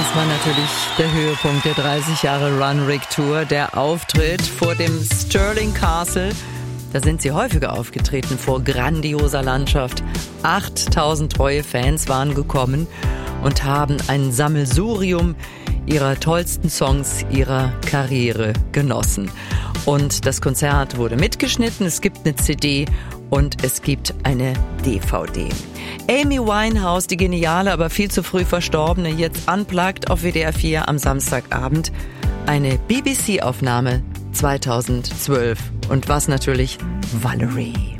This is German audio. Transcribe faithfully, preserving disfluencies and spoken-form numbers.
Das war natürlich der Höhepunkt der dreißig Jahre Run-Rig Tour, der Auftritt vor dem Stirling Castle. Da sind sie häufiger aufgetreten, vor grandioser Landschaft. achttausend treue Fans waren gekommen und haben ein Sammelsurium ihrer tollsten Songs ihrer Karriere genossen. Und das Konzert wurde mitgeschnitten, es gibt eine C D und es gibt eine D V D. Amy Winehouse, die geniale, aber viel zu früh verstorbene, jetzt unplugged auf W D R vier am Samstagabend. Eine B B C-Aufnahme zweitausendzwölf. Und was natürlich? Valerie.